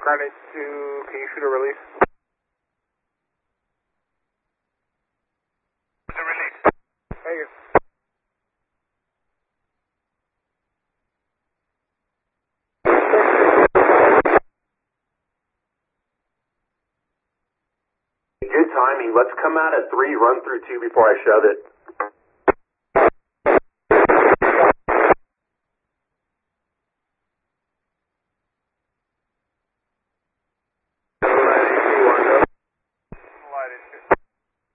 Ground 82, can you shoot a release? The release. Thank you. Good timing. Let's come out at 3, run through 2 before I shove it.